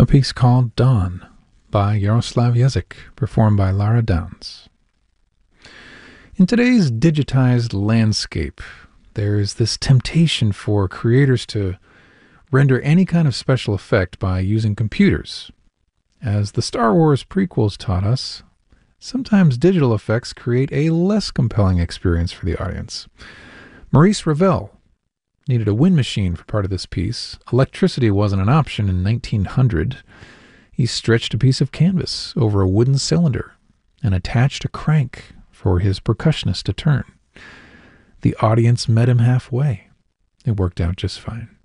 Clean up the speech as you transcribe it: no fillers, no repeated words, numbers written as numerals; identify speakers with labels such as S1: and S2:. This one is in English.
S1: piece called Dawn by Yaroslav Jezik, performed by Lara Downs. In today's digitized landscape, there is this temptation for creators to render any kind of special effect by using computers. As the Star Wars prequels taught us, sometimes digital effects create a less compelling experience for the audience. Maurice Ravel needed a wind machine for part of this piece. Electricity wasn't an option in 1900. He stretched a piece of canvas over a wooden cylinder and attached a crank for his percussionist to turn. The audience met him halfway. It worked out just fine.